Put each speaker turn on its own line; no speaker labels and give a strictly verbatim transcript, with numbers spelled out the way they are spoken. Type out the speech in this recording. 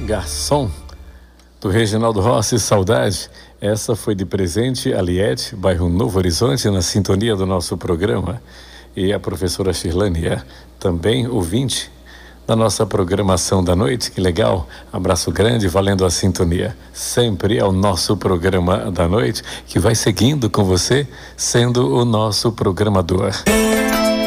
Garçom, do Reginaldo Rossi, Saudade. Essa foi de presente a Liette, bairro Novo Horizonte, na sintonia do nosso programa. E a professora Shirlânia, também ouvinte da nossa programação da noite. Que legal, abraço grande, valendo a sintonia. Sempre é o nosso programa da noite, que vai seguindo com você, sendo o nosso programador.